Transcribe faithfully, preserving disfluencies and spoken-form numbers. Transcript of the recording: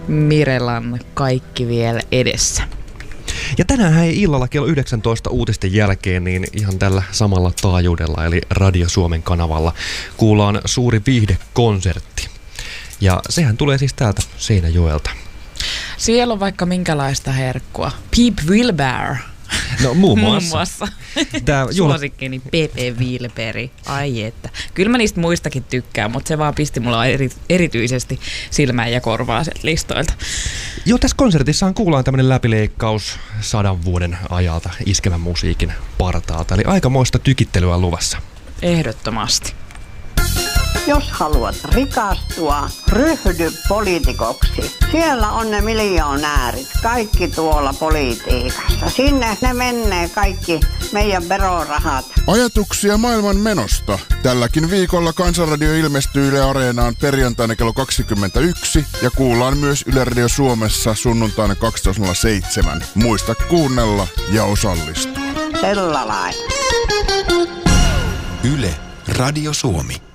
Mirelan Kaikki vielä edessä. Ja tänään ei illalla kello yhdeksäntoista uutisten jälkeen niin ihan tällä samalla taajuudella eli Radio Suomen kanavalla kuullaan suuri viihdekonsertti. Ja sehän tulee siis täältä Seinäjoelta. Siellä on vaikka minkälaista herkkua. Peep Wilbur. No muun muassa. muun muassa. Tää juhla... Suosikkini P P Wilberi. Ai että. Kyllä mä niistä muistakin tykkään, mutta se vaan pisti mulla eri, erityisesti silmään ja korvaa sieltä listoilta. Joo, tässä konsertissaan kuullaan tämmönen läpileikkaus sadan vuoden ajalta iskevän musiikin partaalta. Eli aikamoista tykittelyä luvassa. Ehdottomasti. Jos haluat rikastua, ryhdy poliitikoksi. Siellä on ne miljonäärit, kaikki tuolla politiikassa. Sinne ne menee kaikki meidän verorahat. Ajatuksia maailman menosta. Tälläkin viikolla Kansanradio ilmestyy Yle Areenaan perjantaina kello kaksikymmentäyksi ja kuullaan myös Yle Radio Suomessa sunnuntaina kaksitoista nolla seitsemän. Muista kuunnella ja osallistua. Sellainen. Yle Radio Suomi.